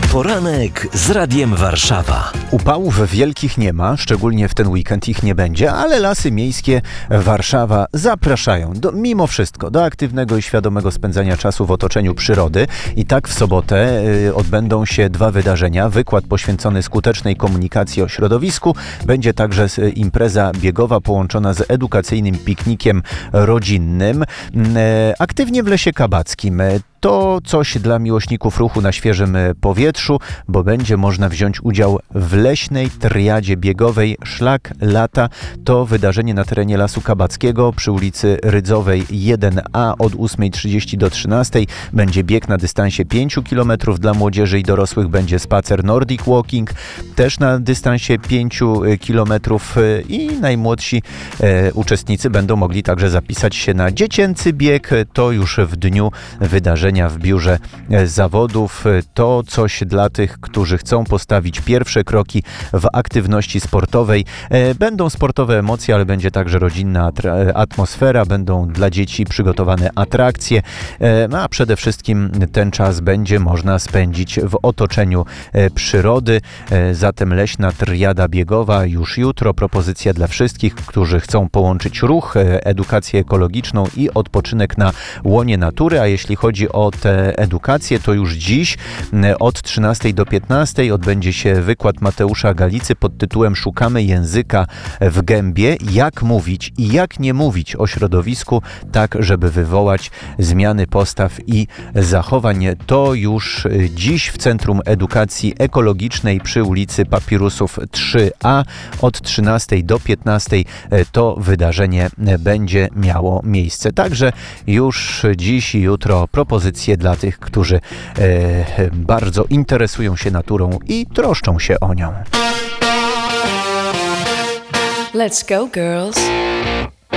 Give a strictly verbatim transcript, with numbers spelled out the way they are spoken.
Poranek z Radiem Warszawa. Upałów wielkich nie ma, szczególnie w ten weekend ich nie będzie, ale Lasy Miejskie Warszawa zapraszają do, mimo wszystko do aktywnego i świadomego spędzania czasu w otoczeniu przyrody. I tak w sobotę y, odbędą się dwa wydarzenia. Wykład poświęcony skutecznej komunikacji o środowisku. Będzie także impreza biegowa połączona z edukacyjnym piknikiem rodzinnym. Y, aktywnie w Lesie Kabackim. To coś dla miłośników ruchu na świeżym powietrzu, bo będzie można wziąć udział w leśnej triadzie biegowej Szlak Lata. To wydarzenie na terenie Lasu Kabackiego przy ulicy Rydzowej jeden A od ósmej trzydzieści do trzynastej. Będzie bieg na dystansie pięć kilometrów dla młodzieży i dorosłych. Będzie spacer Nordic Walking też na dystansie pięć kilometrów i najmłodsi e, uczestnicy będą mogli także zapisać się na dziecięcy bieg. To już w dniu wydarzenia w biurze zawodów. To coś dla tych, którzy chcą postawić pierwsze kroki w aktywności sportowej. Będą sportowe emocje, ale będzie także rodzinna atmosfera, będą dla dzieci przygotowane atrakcje, a przede wszystkim ten czas będzie można spędzić w otoczeniu przyrody. Zatem leśna triada biegowa już jutro. Propozycja dla wszystkich, którzy chcą połączyć ruch, edukację ekologiczną i odpoczynek na łonie natury, a jeśli chodzi o tę edukację, to już dziś od trzynastej do piętnastej odbędzie się wykład Mateusza Galicy pod tytułem Szukamy języka w gębie. Jak mówić i jak nie mówić o środowisku, tak żeby wywołać zmiany postaw i zachowań. To już dziś w Centrum Edukacji Ekologicznej przy ulicy Papirusów trzy A od trzynastej do piętnastej to wydarzenie będzie miało miejsce. Także już dziś i jutro propozycje dla tych, którzy e, bardzo interesują się naturą i troszczą się o nią. Let's go, girls.